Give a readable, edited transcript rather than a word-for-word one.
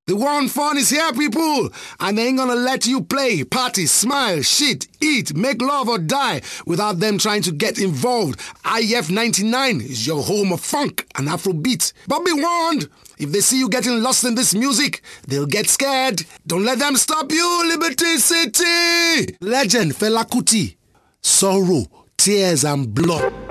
The one fun is here, people, and they ain't gonna let you play, party, smile, shit, eat, make love or die without them trying to get involved. IF 99 is your home of funk and Afrobeat. But be warned, if they see you getting lost in this music, they'll get scared. Don't let them stop you, Liberty City! Legend Fela Kuti. Sorrow, tears and blood.